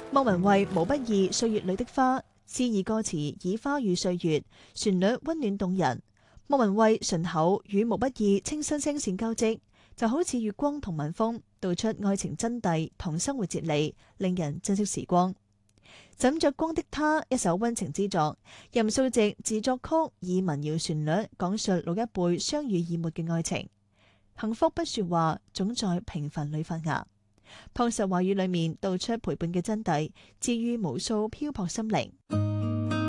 莫文蔚無不意歲月裏的花，詩意歌詞以花與歲月，旋律溫暖動人。莫文蔚順口與無不意清新聲線交織，就好似月光同晚風，道出愛情真諦同生活哲理，令人珍惜時光。枕着光的他，一首溫情之作，任素汐自作曲，以民謠旋律講述老一輩相濡以沫嘅愛情。幸福不說話，總在平凡裏發芽。樸實話語裏面道出陪伴嘅真諦，治癒無數漂泊心靈。